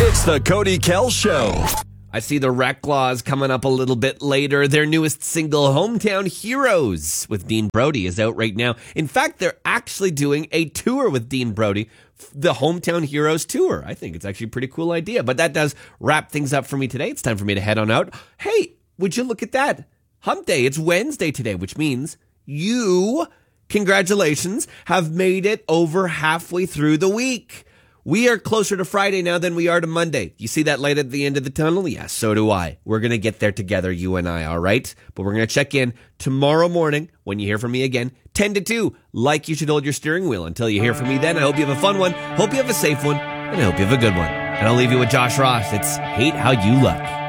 It's the Cody Kell Show. I see the Reclaws coming up a little bit later. Their newest single, Hometown Heroes, with Dean Brody, is out right now. In fact, they're actually doing a tour with Dean Brody, the Hometown Heroes tour. I think it's actually a pretty cool idea. But that does wrap things up for me today. It's time for me to head on out. Hey, would you look at that? Hump Day. It's Wednesday today, which means you, congratulations, have made it over halfway through the week. We are closer to Friday now than we are to Monday. You see that light at the end of the tunnel? Yes, so do I. We're going to get there together, you and I, all right? But we're going to check in tomorrow morning when you hear from me again, 10 to 2, like you should hold your steering wheel. Until you hear from me then, I hope you have a fun one, hope you have a safe one, and I hope you have a good one. And I'll leave you with Josh Ross. It's Hate How You Look.